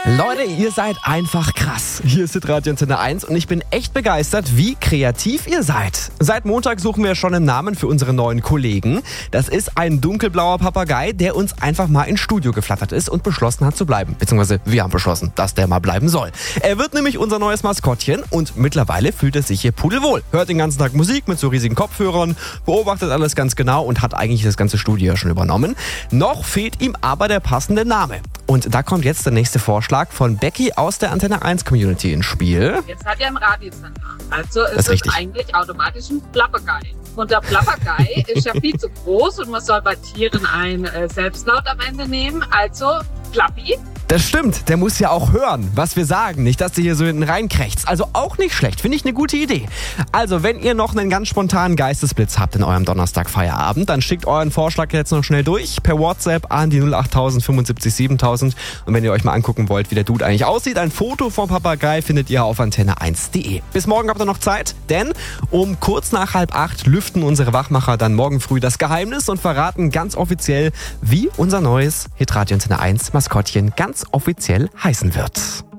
Leute, ihr seid einfach krass. Hier ist Radio Antenne 1 und ich bin echt begeistert, wie kreativ ihr seid. Seit Montag suchen wir schon einen Namen für unsere neuen Kollegen. Das ist ein dunkelblauer Papagei, der uns einfach mal ins Studio geflattert ist und beschlossen hat zu bleiben. Beziehungsweise wir haben beschlossen, dass der mal bleiben soll. Er wird nämlich unser neues Maskottchen und mittlerweile fühlt er sich hier pudelwohl. Hört den ganzen Tag Musik mit so riesigen Kopfhörern, beobachtet alles ganz genau und hat eigentlich das ganze Studio ja schon übernommen. Noch fehlt ihm aber der passende Name. Und da kommt jetzt der nächste Vorschlag von Becky aus der Antenne 1 Community ins Spiel. Jetzt hat er einen Radiosender. Also ist Das ist es richtig. eigentlich automatisch ein Plappergei. Und der Plappergei ist ja viel zu groß und man soll bei Tieren ein Selbstlaut am Ende nehmen. Also Plappi. Das stimmt, der muss ja auch hören, was wir sagen. Nicht, dass der hier so hinten reinkrächzt. Also auch nicht schlecht, finde ich eine gute Idee. Also, wenn ihr noch einen ganz spontanen Geistesblitz habt in eurem Donnerstag-Feierabend, dann schickt euren Vorschlag jetzt noch schnell durch per WhatsApp an die 08000 75 7000. Und wenn ihr euch mal angucken wollt, wie der Dude eigentlich aussieht, ein Foto vom Papagei findet ihr auf antenne1.de. Bis morgen habt ihr noch Zeit, denn um kurz nach 7:30 lüften unsere Wachmacher dann morgen früh das Geheimnis und verraten ganz offiziell, wie unser neues Hitradio Antenne 1 Maskottchen ganz offiziell heißen wird.